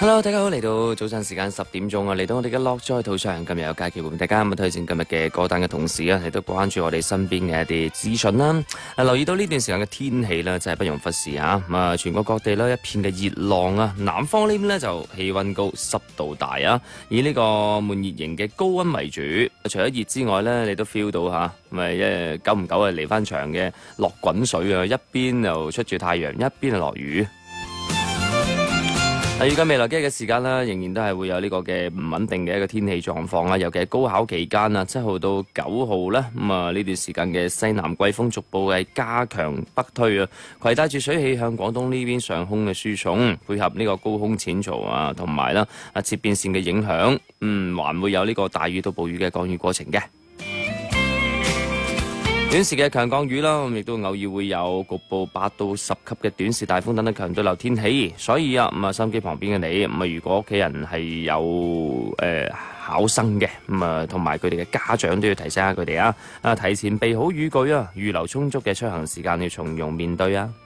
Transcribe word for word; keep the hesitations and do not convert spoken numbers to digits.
Hello， 大家好，嚟到早上時間十點鐘啊，嚟到我哋嘅樂在途上，今日有假期會大家咁推薦今日嘅歌單嘅同時啊，亦都關注我哋身邊嘅一啲資訊啦。啊，留意到呢段時間嘅天氣咧，真係不容忽視啊！咁啊，全國各地咧一片嘅熱浪啊，南方呢邊咧就氣溫高、濕度大啊，以呢個悶熱型嘅高溫為主。除咗熱之外咧，你都 feel 到吓，咪一久唔久啊嚟翻場嘅落滾水啊，一邊又出住太陽，一邊就落雨。預計未來幾日嘅時間啦，仍然都係會有呢個嘅唔穩定嘅一個天氣狀況啦。尤其係高考期間啊，七號到九號咧，咁啊呢段時間嘅西南季風逐步係加強北推啊，攜帶住水氣向廣東呢邊上空嘅輸送，配合呢個高空淺槽啊，同埋啦啊切變線嘅影響，嗯，還會有呢個大雨到暴雨嘅降雨過程嘅。短時嘅強降雨啦，咁亦都偶爾會有局部八到十級嘅短時大風等等強對流天氣，所以啊，咁啊收音機旁邊嘅你，咁啊如果屋企人係有誒、呃、考生嘅，咁啊同埋佢哋嘅家長都要提醒下佢哋啊，啊提前備好雨具啊，預留充足嘅出行時間，要從容面對啊。